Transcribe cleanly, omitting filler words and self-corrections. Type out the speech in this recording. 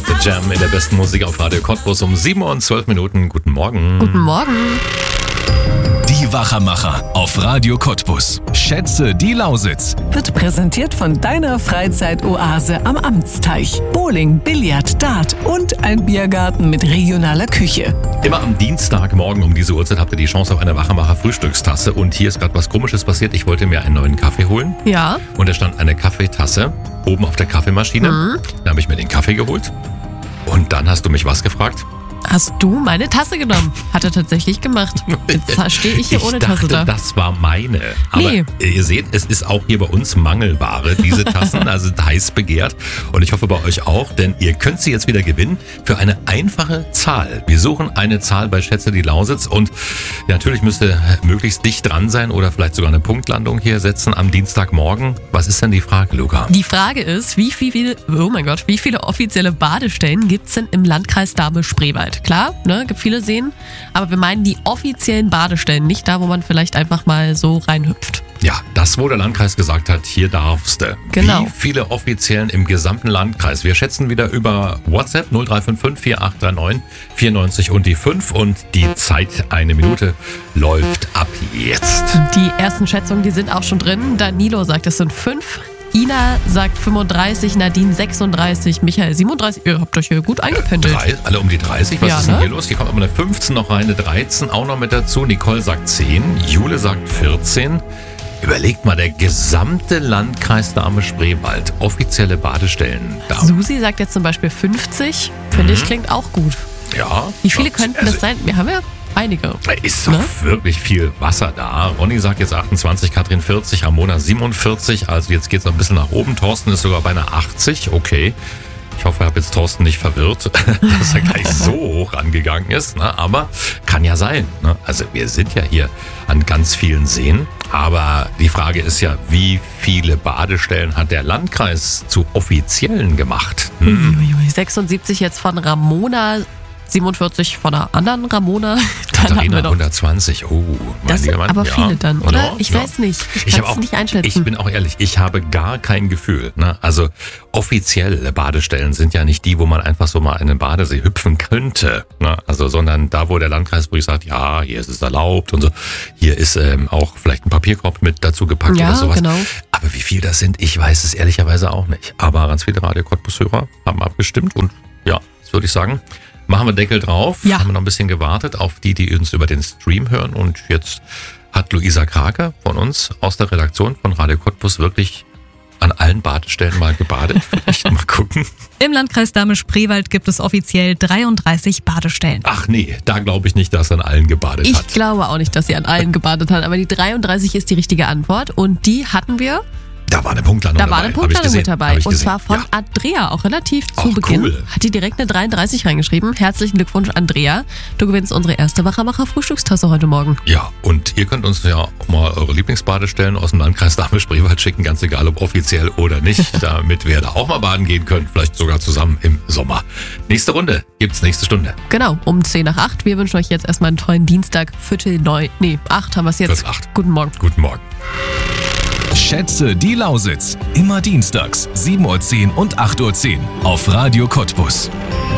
Top The Jam in der besten Musik auf Radio Cottbus um 7 und 12 Minuten. Guten Morgen. Guten Morgen. Die Wachermacher auf Radio Cottbus. Schätze die Lausitz. Wird präsentiert von deiner Freizeitoase am Amtsteich. Bowling, Billard, Dart und ein Biergarten mit regionaler Küche. Immer am Dienstagmorgen um diese Uhrzeit habt ihr die Chance auf eine Wachermacher Frühstückstasse. Und hier ist gerade was Komisches passiert. Ich wollte mir einen neuen Kaffee holen. Ja. Und da stand eine Kaffeetasse oben auf der Kaffeemaschine. Dann habe ich mir den Kaffee geholt. Und dann hast du mich was gefragt? Hast du meine Tasse genommen? Hat er tatsächlich gemacht. Jetzt stehe ich hier ohne Tasse da. Ich dachte, das war meine. Aber Nee. Ihr seht, es ist auch hier bei uns Mangelware, diese Tassen, also heiß begehrt. Und ich hoffe bei euch auch, denn ihr könnt sie jetzt wieder gewinnen für eine einfache Zahl. Wir suchen eine Zahl bei Schätze die Lausitz und natürlich müsst ihr möglichst dicht dran sein oder vielleicht sogar eine Punktlandung hier setzen am Dienstagmorgen. Was ist denn die Frage, Luca? Die Frage ist, wie viele offizielle Badestellen gibt es denn im Landkreis Dahme-Spreewald? Klar, ne, gibt viele Seen, aber wir meinen die offiziellen Badestellen, nicht da, wo man vielleicht einfach mal so reinhüpft. Ja, das, wo der Landkreis gesagt hat, hier darfst du. Genau. Wie viele Offiziellen im gesamten Landkreis? Wir schätzen wieder über WhatsApp 0355 4839 94 und die 5 und die Zeit, 1 Minute, läuft ab jetzt. Die ersten Schätzungen, die sind auch schon drin. Danilo sagt, es sind 5. Ina sagt 35, Nadine 36, Michael 37. Ihr habt euch hier gut eingependelt. Alle um die 30. Was Ja, ist denn ne? hier los? Hier kommt aber eine 15 noch rein, eine 13 auch noch mit dazu. Nicole sagt 10, Jule sagt 14. Überlegt mal, der gesamte Landkreis Dahme-Spreewald, offizielle Badestellen. Susi sagt jetzt zum Beispiel 50. Finde ich, klingt auch gut. Ja. Wie viele könnten das sein? Wir haben ja einige. Da ist doch wirklich viel Wasser da. Ronny sagt jetzt 28, Katrin 40, Ramona 47. Also jetzt geht es noch ein bisschen nach oben. Thorsten ist sogar bei einer 80. Okay. Ich hoffe, ich habe jetzt Thorsten nicht verwirrt, dass er gleich so hoch angegangen ist. Ne? Aber kann ja sein. Ne? Also wir sind ja hier an ganz vielen Seen. Aber die Frage ist ja, wie viele Badestellen hat der Landkreis zu offiziellen gemacht? 76 jetzt von Ramona, 47 von einer anderen Ramona. Dann haben Katharina wir noch. 120. Oh, mein Das sind lieber Mann. aber Ja. viele dann, oder? Ja, Ich ja. weiß nicht. Ich Ich kann habe es auch- nicht einschätzen. Ich bin auch ehrlich, ich habe gar kein Gefühl. Ne? Also offizielle Badestellen sind ja nicht die, wo man einfach so mal in den Badesee hüpfen könnte. Ne? Also, sondern da, wo der Landkreis wirklich sagt, ja, hier ist es erlaubt und so. Hier ist auch vielleicht ein Papierkorb mit dazu gepackt Ja, oder sowas. genau. Aber wie viel das sind, ich weiß es ehrlicherweise auch nicht. Aber ganz viele Radio Cottbus-Hörer haben abgestimmt und ja, das würde ich sagen. Machen wir Deckel drauf. Ja. Haben wir noch ein bisschen gewartet auf die uns über den Stream hören. Und jetzt hat Luisa Krake von uns aus der Redaktion von Radio Cottbus wirklich an allen Badestellen mal gebadet. Vielleicht mal gucken. Im Landkreis Dahme-Spreewald gibt es offiziell 33 Badestellen. Ach nee, da glaube ich nicht, dass er an allen gebadet Ich hat. glaube auch nicht, dass sie an allen gebadet hat, aber die 33 ist die richtige Antwort und die hatten wir. Da war eine Punktlandung Da dabei. war eine Hab ich Punktlandung gesehen. mit dabei. Hab ich Und gesehen. zwar von Ja. Andrea, auch relativ zu Ach, Beginn. cool. Hat die direkt eine 33 reingeschrieben. Herzlichen Glückwunsch, Andrea. Du gewinnst unsere erste Wachermacher-Frühstückstasse heute Morgen. Ja, und ihr könnt uns ja auch mal eure Lieblingsbadestellen aus dem Landkreis Dahme-Spreewald schicken, ganz egal ob offiziell oder nicht, damit wir da auch mal baden gehen können, vielleicht sogar zusammen im Sommer. Nächste Runde gibt's nächste Stunde. Genau, um 10 nach 8. Wir wünschen euch jetzt erstmal einen tollen Dienstag. 8 haben wir es jetzt. 7:45. Guten Morgen. Guten Morgen. Schätze die Lausitz. Immer dienstags 7:10 und 8:10 auf Radio Cottbus.